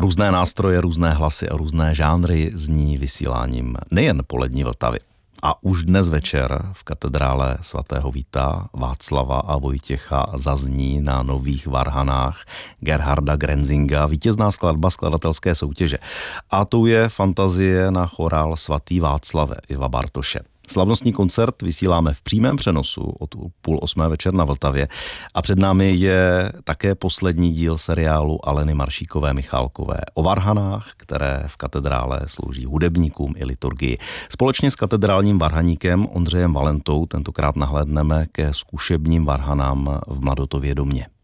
Různé nástroje, různé hlasy a různé žánry zní vysíláním nejen polední Vltavy. A už dnes večer v katedrále svatého Víta, Václava a Vojtěcha zazní na nových varhanách Gerharda Grenzinga vítězná skladba skladatelské soutěže. A to je Fantazie na chorál svatý Václave Iva Bartoše. Slavnostní koncert vysíláme v přímém přenosu od 7:30 večer na Vltavě a před námi je také poslední díl seriálu Aleny Maršíkové Michálkové o varhanách, které v katedrále slouží hudebníkům i liturgii. Společně s katedrálním varhaníkem Ondřejem Valentou tentokrát nahlédneme ke zkušebním varhanám v Mladotově domě.